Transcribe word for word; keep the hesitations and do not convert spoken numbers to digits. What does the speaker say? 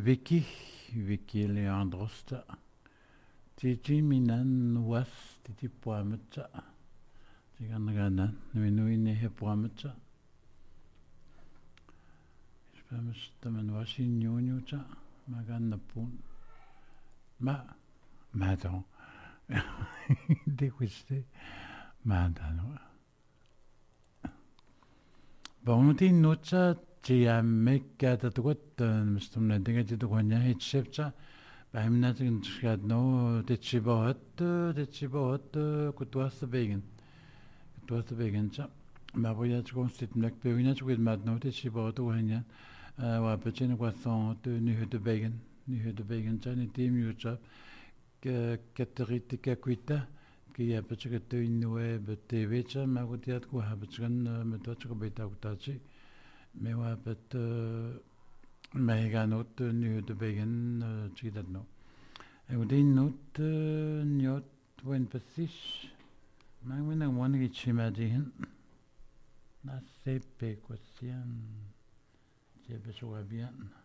Vicky, Vicky Leandrosta. Titi minan was titi puamatsa. Tigan ganan, nui ne he puamatsa. Spamus taman wasi nyonyuta, magan na pun. Ma, madon. Déquiste, madano. Bon, ti notsa, ti a mekka tatuat, mistumna dinga ti tukwanya hitshepsa. I'm not in no, the Chibot, the Chibot, could was the vegan. It was the vegan. Ma voyage constant black peonage with mad notice Chibot, when ya, uh, Pachin was on to New the vegan, New the vegan, Johnny Team, you chop, Cateritica quita, Kia Pachica in the way, but the Vicha, Magutiat, who have a chicken, Metochico beta utachi, Mewa, but. Mega not nu de begen zie dat no. En die not niet wen precies. Maar we nou wanneer iets imagine. Na sepe question. Je besoin bien.